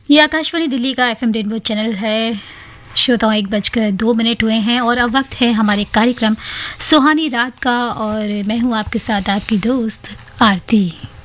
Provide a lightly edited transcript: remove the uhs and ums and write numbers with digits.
ये आकाशवाणी दिल्ली का FM rainbow channel है। श्रोताओं 1:02 हुए हैं और अब वक्त है हमारे कार्यक्रम सुहानी रात का और मैं हूँ आपके साथ आपकी दोस्त आरती।